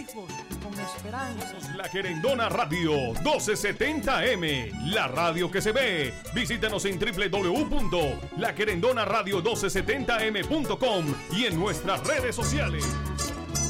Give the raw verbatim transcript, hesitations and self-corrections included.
hijos con esperanza. La Querendona Radio doce setenta M, la radio que se ve. Visítanos en doble u doble u doble u punto la querendona radio doce setenta m punto com y en nuestras redes sociales.